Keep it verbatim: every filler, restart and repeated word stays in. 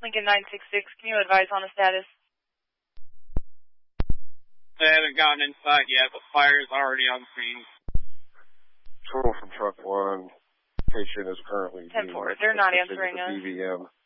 Lincoln nine six six, can you advise on the status? They haven't gotten inside yet, but fire is already on scene. Total from truck one. Patient is currently ten four, they're not answering us. B V M.